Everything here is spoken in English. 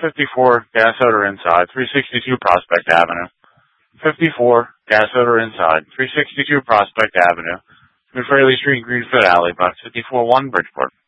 54, gas odor inside, 362 Prospect Avenue. 54, gas odor inside, 362 Prospect Avenue. McFarley Street, Greenfield Alley, box 54-1, Bridgeport.